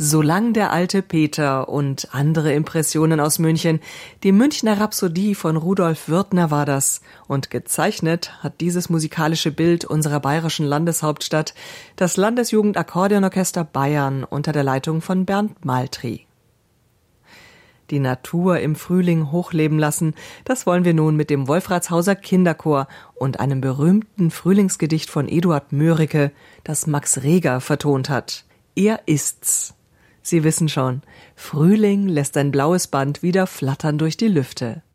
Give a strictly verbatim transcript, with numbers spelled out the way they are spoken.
Solang der alte Peter und andere Impressionen aus München. Die Münchner Rhapsodie von Rudolf Wirthner war das. Und gezeichnet hat dieses musikalische Bild unserer bayerischen Landeshauptstadt das Landesjugendakkordeonorchester Bayern unter der Leitung von Bernd Maltry. Die Natur im Frühling hochleben lassen, das wollen wir nun mit dem Wolfratshauser Kinderchor und einem berühmten Frühlingsgedicht von Eduard Mörike, das Max Reger vertont hat. Er ist's. Sie wissen schon, Frühling lässt ein blaues Band wieder flattern durch die Lüfte.